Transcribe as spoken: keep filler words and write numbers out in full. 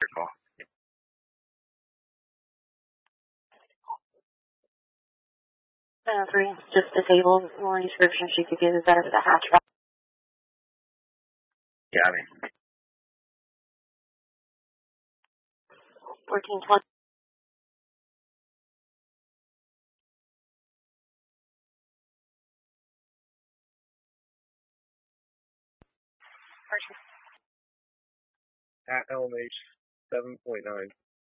Your call. Uh, three, just disabled. The only description she could give is that it's a hatchback. Yeah, I mean. fourteen twenty. At L M H seven point nine.